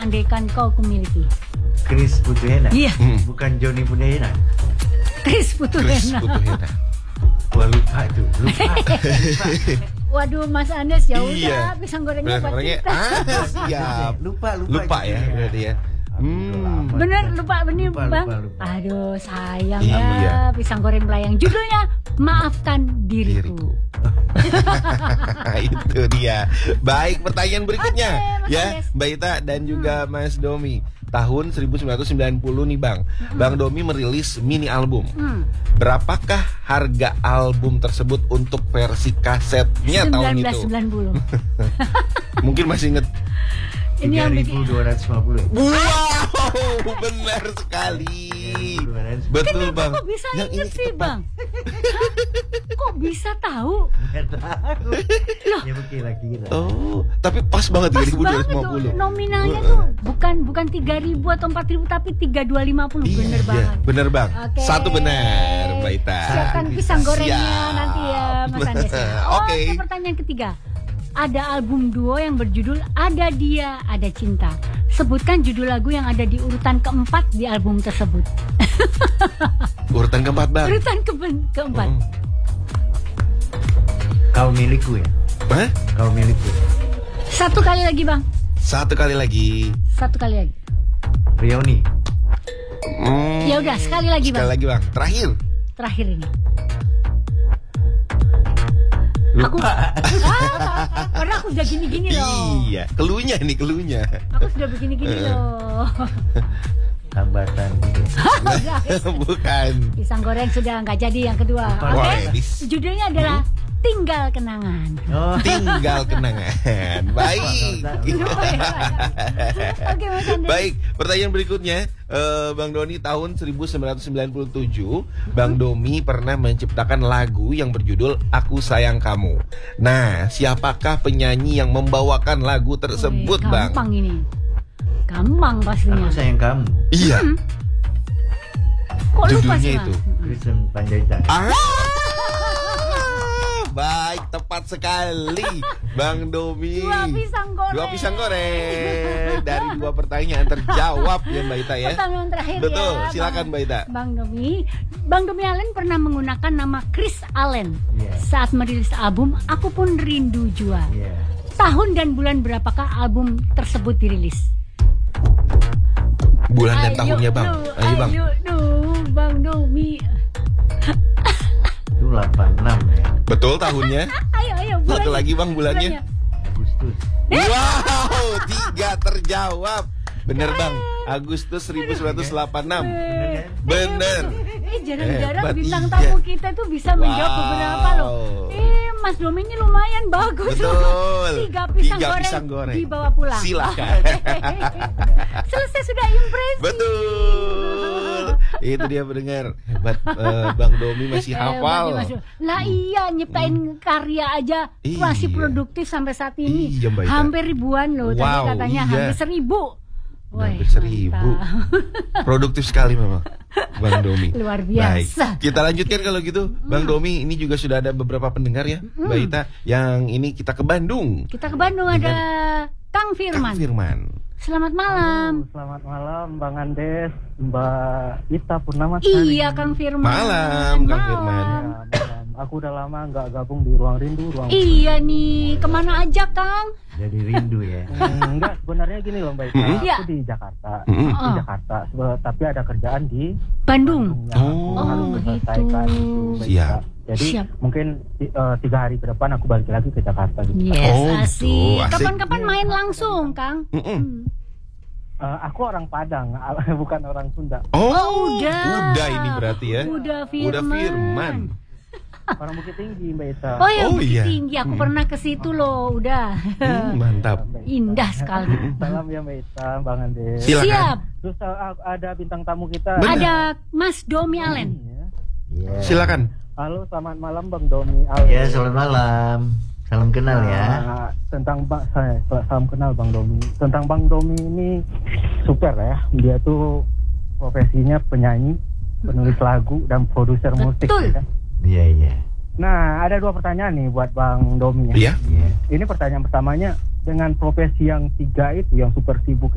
andaikan kau kumiliki? Chris Putuhena. Iya. Bukan Johnny Putuhena. Chris Putuhena. Wah, lupa itu. Lupa. Waduh, Mas Andes ya Iya. udah pisang gorengnya buat Gorengnya kita. siap. Lupa Ya berarti ya. Bener lupa bener Lupa, Bang. lupa. Aduh sayang Iya. ya pisang goreng belayang. Judulnya Maafkan Diriku. Itu dia. Baik, pertanyaan berikutnya. Oke, Mas Ya, Andes. Mbak Ita dan juga Mas Domi. Tahun 1990 nih Bang. Bang Domi merilis mini album. Berapakah harga album tersebut untuk versi kasetnya tahun itu? 1990. Mungkin masih inget. Ini yang bikin 3.250 ya? Wow, benar sekali. Betul Bang. kok bisa Yang inget ini sih tepat. Bang? Kok bisa tahu? Nggak tahu. Ya kira-kira. Oh, tapi pas banget Pas banget tuh 3.250. nominalnya tuh bukan 3.000 atau 4.000 tapi 3.250. Bener banget. Bener Bang. Oke. Satu benar, Mbak Ita. Siapkan pisang gorengnya Siap. nanti ya Mas Andes ya. Oke. Pertanyaan ketiga. Ada album duo yang berjudul Ada Dia, Ada Cinta. Sebutkan judul lagu yang ada di urutan keempat di album tersebut. Urutan keempat Bang. Urutan keempat. Kau milikku ya? Hah? Kau milikku. Satu kali lagi Bang. Satu kali lagi. Satu kali lagi. Rioni. Ya udah sekali lagi Bang. Sekali lagi Bang. Terakhir. Terakhir ini. Lupa. Karena aku udah gini-gini loh. Iya, keluhnya ini keluhnya. Aku sudah begini-gini loh. Hambatan gitu. Bukan. Pisang goreng sudah nggak jadi yang kedua. Oke. Wah, Judulnya adalah Tinggal Kenangan. Oh. Tinggal kenangan. Baik. Lupa ya, Pak. Oke, Mas Andes. Baik, pertanyaan berikutnya. Bang Doni tahun 1997, Bang Domi pernah menciptakan lagu yang berjudul Aku Sayang Kamu. Nah, siapakah penyanyi yang membawakan lagu tersebut, Wih, Bang? gampang ini. Gampang pastinya. Aku sayang kamu. Iya. Kok lupa Judulnya sih, itu. Bang? Kristen Panjaitan. Baik, tepat sekali, Bang Domi. Dua pisang goreng. Dua pisang goreng dari dua pertanyaan terjawab ya Mbak Ita ya. Pertanyaan terakhir Betul, ya. silakan Mbak Ita. Bang Domi Allen pernah menggunakan nama Chris Allen Iya. saat merilis album Aku Pun Rindu Jua. Iya. Tahun dan bulan berapakah album tersebut dirilis? Bulan dan tahunnya Bang. Ayo Bang. Ayo, Bang Domi. Itu 86 ya. Betul tahunnya. Ayo, Satu lagi Bang bulannya. Agustus. Wow, 3 terjawab. Bener Bang, Agustus 1986. Bener. Jarang-jarang Hebat, bintang iya. tamu kita tuh bisa menjawab beberapa loh. Mas Domi ini lumayan bagus. Betul. 3 pisang, Tiga goreng, pisang goreng. dibawa pulang. Silakan. Selesai sudah impresi. Betul. Itu dia pendengar. Hebat, Bang Domi masih hafal. Lah iya, nyiptain karya aja masih Iya. produktif sampai saat ini. Iya, Mbak Ita. Hampir ribuan loh. Tadi Wow, katanya iya. hampir 1.000. Hampir 1.000. Produktif sekali memang Bang Domi. Luar biasa. Baik, kita lanjutkan kalau gitu. Bang Domi, ini juga sudah ada beberapa pendengar ya Mbak Ita. Yang ini kita ke Bandung. Kita ke Bandung ada Kang Firman. Kang Firman. Selamat malam. Selamat malam Bang Andes, Mbak Ita Purnama. Iya Kang Firman. Malam, Kang Firman. Malam. Aku udah lama nggak gabung di Ruang Rindu. Iya nih, kemana aja Kang? Jadi rindu ya. Enggak, sebenarnya gini loh Mbak Ita. Iya. Aku di Jakarta. Mm-mm. Di Jakarta, tapi ada kerjaan di Bandung. yang Oh, harus begitu. selesaikan gitu, Mbak Siap. Ita. Jadi Siap. mungkin 3 hari ke depan aku balik lagi ke Jakarta gitu. Yes, Oh, gitu. asik. Asik. Kapan-kapan main langsung Kang? Mm-mm. Aku orang Padang, bukan orang Sunda. Oh, udah. udah ini berarti ya. Udah Firman. Udah Firman. Orang Bukit Tinggi Mbak Ita. Oh ya, Oh, Bukit iya. Tinggi. Aku pernah ke situ loh. Udah. Mantap. Indah sekali. Salam ya Mbak Ita, Bang Andes. Silakan. Siap. Terus ada bintang tamu kita. Benar. Ada Mas Domi Allen. Iya. Iya. Silakan. Halo, selamat malam Bang Domi Allen. Ya, selamat malam. Salam kenal ya. Tentang salam kenal Bang Domi. Tentang Bang Domi ini super ya. Dia tuh profesinya penyanyi, penulis lagu dan produser musik. Betul. Ya kan? Iya, iya. Nah, ada 2 pertanyaan nih buat Bang Domi. Iya. Iya. Ini pertanyaan pertamanya, dengan profesi yang 3 itu yang super sibuk